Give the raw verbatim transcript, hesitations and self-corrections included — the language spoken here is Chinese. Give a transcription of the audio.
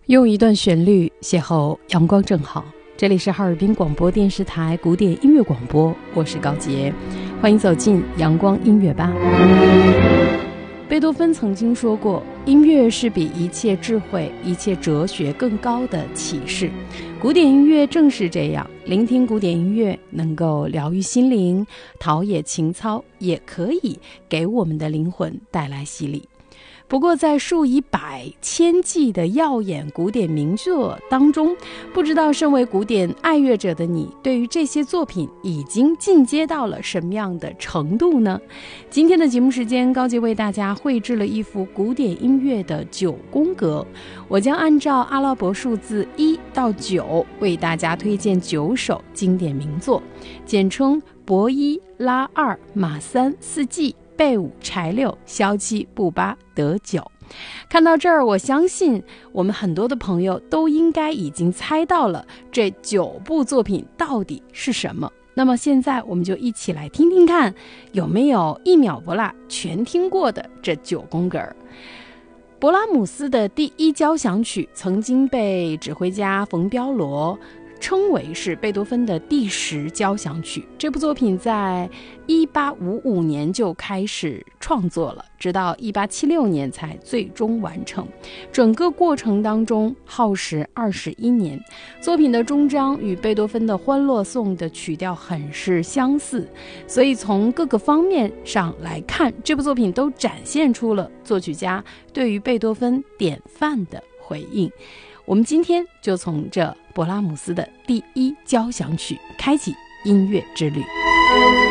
用一段旋律邂逅阳光正好。这里是哈尔滨广播电视台古典音乐广播，我是高洁，欢迎走进阳光音乐吧。贝多芬曾经说过，音乐是比一切智慧、一切哲学更高的启示。古典音乐正是这样，聆听古典音乐能够疗愈心灵，陶冶情操，也可以给我们的灵魂带来洗礼。不过在数以百千计的耀眼古典名作当中，不知道身为古典爱乐者的你，对于这些作品已经进阶到了什么样的程度呢？今天的节目时间，高洁为大家绘制了一幅古典音乐的九宫格，我将按照阿拉伯数字一到九为大家推荐九首经典名作，简称伯一、拉二、马三、四季、贝五、柴六、萧七、布八、德九。看到这儿，我相信我们很多的朋友都应该已经猜到了这九部作品到底是什么。那么现在我们就一起来听听看，有没有一秒不落全听过的这九宫格。勃拉姆斯的第一交响曲曾经被指挥家冯彪罗称为是贝多芬的第十交响曲。这部作品在一八五五年就开始创作了，直到一八七六年才最终完成。整个过程当中耗时二十一年。作品的终章与贝多芬的《欢乐颂》的曲调很是相似，所以从各个方面上来看，这部作品都展现出了作曲家对于贝多芬典范的回应。我们今天就从这勃拉姆斯的第一交响曲开启音乐之旅。